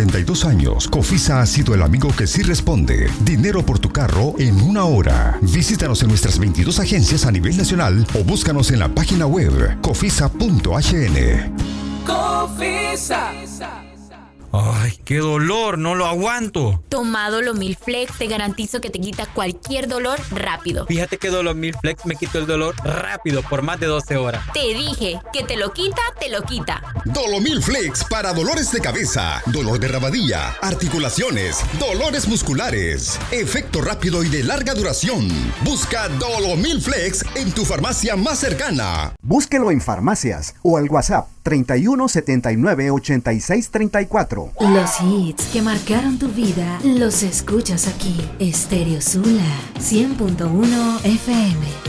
42 años, Cofisa ha sido el amigo que sí responde. Dinero por tu carro en 1 hora. Visítanos en nuestras 22 agencias a nivel nacional o búscanos en la página web cofisa.hn. Cofisa. ¡Ay, qué dolor! ¡No lo aguanto! Toma Dolomil Flex, te garantizo que te quita cualquier dolor rápido. Fíjate que Dolomil Flex me quitó el dolor rápido por más de 12 horas. Te dije que te lo quita, te lo quita. Dolomil Flex para dolores de cabeza, dolor de rabadilla, articulaciones, dolores musculares. Efecto rápido y de larga duración. Busca Dolomil Flex en tu farmacia más cercana. Búsquelo en farmacias o al WhatsApp 31 79 86 34. Los hits que marcaron tu vida los escuchas aquí. Estéreo Sula 100.1 FM.